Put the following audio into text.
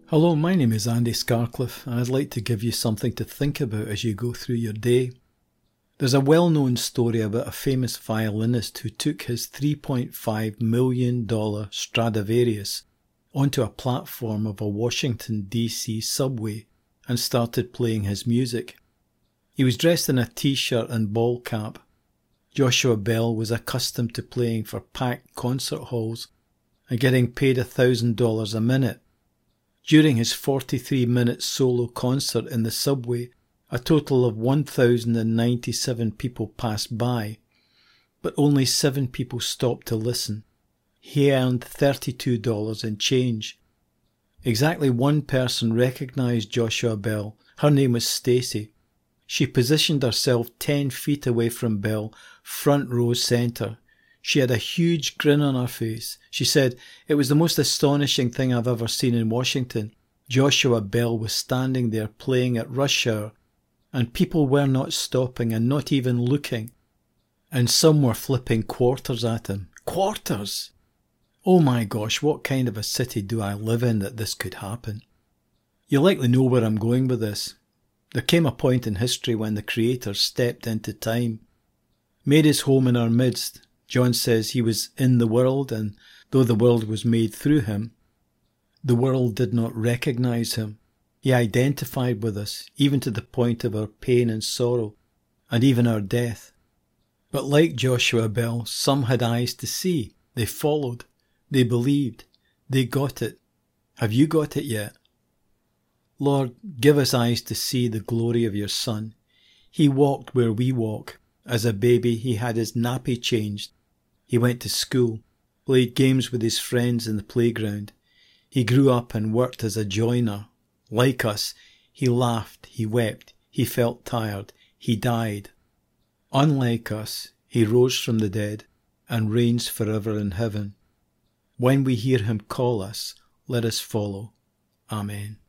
Hello, my name is Andy Scarcliffe, and I'd like to give you something to think about as you go through your day. There's a well-known story about a famous violinist who took his $3.5 million Stradivarius onto a platform of a Washington, D.C. subway and started playing his music. He was dressed in a t-shirt and ball cap. Joshua Bell was accustomed to playing for packed concert halls and getting paid $1,000 a minute. During his 43-minute solo concert in the subway, a total of 1,097 people passed by, but only 7 people stopped to listen. He earned $32 in change. Exactly one person recognised Joshua Bell. Her name was Stacy. She positioned herself 10 feet away from Bell, front row centre. She had a huge grin on her face. She said, "It was the most astonishing thing I've ever seen in Washington. Joshua Bell was standing there playing at rush hour, and people were not stopping and not even looking. And some were flipping quarters at him." Quarters! Oh my gosh, what kind of a city do I live in that this could happen? You likely know where I'm going with this. There came a point in history when the Creator stepped into time, made his home in our midst. John says he was in the world, and though the world was made through him, the world did not recognize him. He identified with us, even to the point of our pain and sorrow, and even our death. But like Joshua Bell, some had eyes to see. They followed. They believed. They got it. Have you got it yet? Lord, give us eyes to see the glory of your Son. He walked where we walk. As a baby, he had his nappy changed. He went to school, played games with his friends in the playground. He grew up and worked as a joiner. Like us, he laughed, he wept, he felt tired, he died. Unlike us, he rose from the dead and reigns forever in heaven. When we hear him call us, let us follow. Amen.